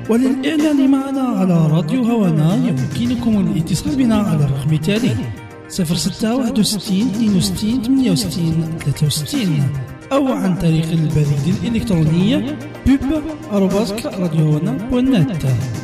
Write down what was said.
وللإعلان معنا على راديو هوانا يمكنكم الاتصال بنا على الرقم التالي 0661 62 68 63 أو عن طريق البريد الإلكتروني pub@radiohawana.net.